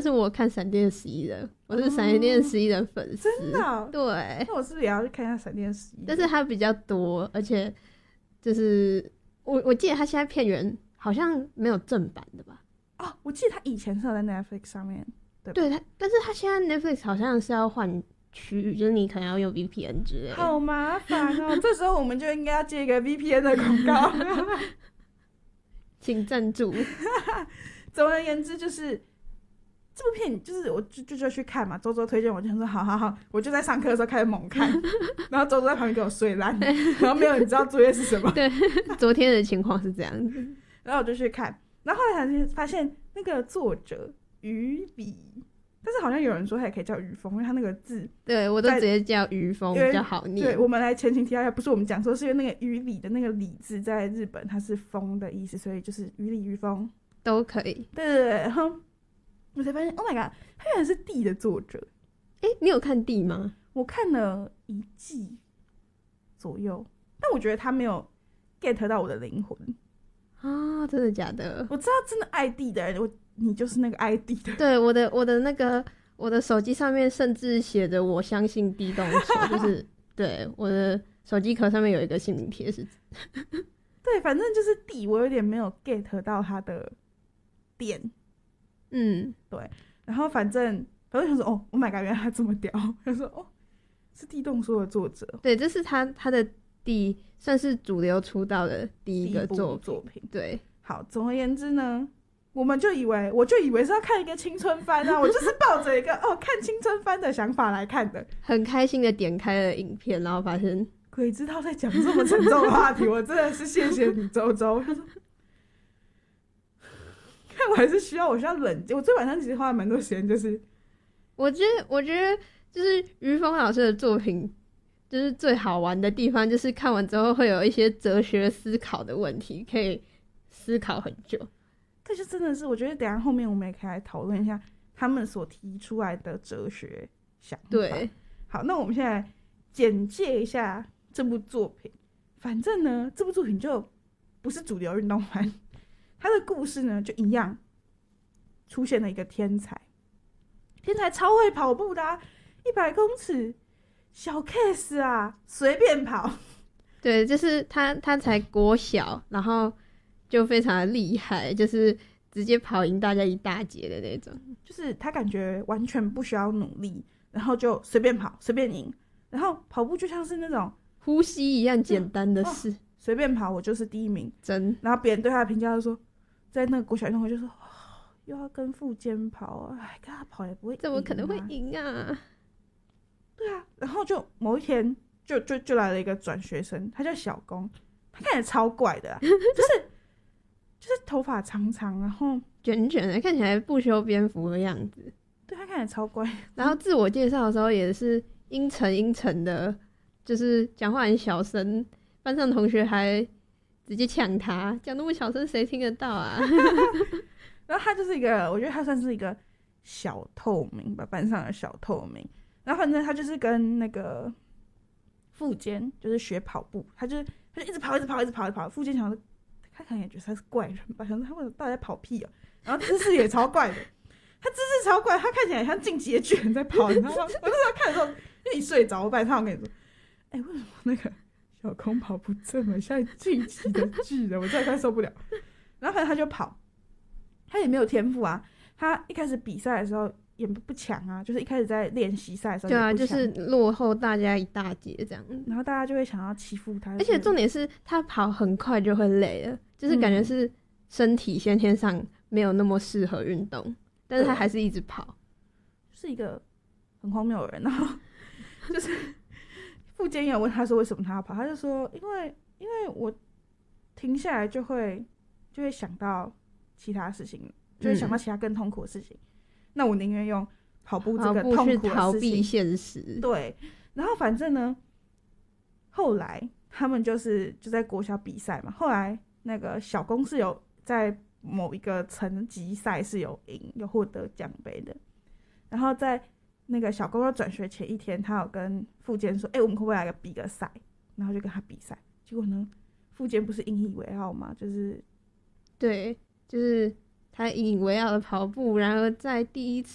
是我看闪电11人，我是闪电11人粉丝。 真的哦？ 对， 那我是不是也要去看一下闪电11人？ 但是它比较多，而且就是我记得它现在片源好像没有正版的吧？ 哦，我记得他以前是有在 Netflix 上面，对吧？ 对，但是它现在 Netflix 好像是要换区域，就是你可能要用 VPN 之类的。 好麻烦哦！这时候我们就应该要接一个 VPN 的广告。 请赞助。 总而言之，就是这部片，就是我就去看嘛。周周推荐我，就说好好好，我就在上课的时候开始猛看，然后周周在旁边给我睡烂，然后没有人知道作业是什么。 对，昨天的情况是这样子。 然后我就去看，然后后来才发现那个作者于比，但是好像有人说他也可以叫于峰，因为他那个字， 对我都直接叫于峰比较好念。 对，我们来前情提要一下，不是我们讲说，是因为那个于里的那个里字在日本它是风的意思，所以就是于里于峰都可以。 对对对，然后我才发现 ，Oh my god， 他原来是地的作者。 你有看地吗？ 我看了1季左右，但我觉得他没有 get 到我的灵魂啊，真的假的？ 我知道真的爱地的人，你就是那个爱地的人。 对，我的手机上面甚至写着我相信地动手，就是对我的手机壳上面有一个姓名贴是。 对，反正就是地，我有点没有 get 到他的点。对，然后反正想说哦 ，Oh my god， 原来他这么屌。他说哦，是地动说的作者。 对，这是他的算是主流出道的第一个作品。 对， 好，总而言之呢，我就以为是要看一个青春番啊，我就是抱着一个看青春番的想法来看的， 很开心的点开了影片，然后发现鬼知道在讲这么沉重的话题，我真的是谢谢你周周。他说看我还是需要冷静，我这晚上其实花了蛮多时间，就是我觉得就是于峰老师的作品，就是最好玩的地方，就是看完之后会有一些哲学思考的问题，可以思考很久。 这就真的是，我觉得等一下后面我们也可以来讨论一下他们所提出来的哲学想法。 对， 好，那我们现在简介一下这部作品。反正呢，这部作品就不是主流运动番，它的故事呢就一样，出现了一个天才超会跑步的100公尺小 case 啊，随便跑。 对，就是他才国小，然后就非常的厉害，就是直接跑赢大家一大截的那种。 就是他感觉完全不需要努力，然后就随便跑随便赢，然后跑步就像是那种呼吸一样简单的事， 随便跑我就是第一名。 然后别人对他的评价就说，在那个国小运动会就说又要跟富坚跑，跟他跑也不会赢， 怎么可能会赢啊？ 对啊，然后就某一天就来了一个转学生，他叫小宫，他看起来超怪的就是头发长长，然后卷卷的，看起来不修边幅的样子。 对，他看起来超怪。 然后自我介绍的时候也是阴沉的，就是讲话很小声，班上同学还直接呛他，讲那么小声谁听得到啊？ 然后他就是一个，我觉得他算是一个小透明吧，班上的小透明。然后反正他就是跟那个富坚就是学跑步，他就一直跑。富坚想说，他可能也觉得他是怪人吧，想说他为什么到底在跑屁哦？然后姿势也超怪的，他姿势超怪，他看起来像进击的巨人在跑，你知道吗？我那时候看的时候，因为你睡着，我本来我跟你说，为什么那个小空跑步这么像进击的巨人？我真的快受不了。然后反正他就跑，他也没有天赋啊。他一开始比赛的时候也不强啊，就是一开始在练习赛的时候也不强， 对啊，就是落后大家一大截这样。 然后大家就会想要欺负他， 而且重点是他跑很快就会累了，就是感觉是身体先天上没有那么适合运动，但是他还是一直跑， 是一个很荒谬的人。然后就是富坚也有问他说为什么他要跑，他就说因为我停下来就会想到其他事情，就会想到其他更痛苦的事情，那我宁愿用跑步这个痛苦的事情去逃避现实。 对，然后反正呢，后来他们就在国小比赛嘛，后来那个小公是有在某一个层级赛是有获得奖杯的，然后在那个小公要转学前一天，他有跟富坚说，我们可不可以来比个赛？然后就跟他比赛，结果呢，富坚不是引以为傲嘛，就是对，就是他引以为傲的跑步，然而在第一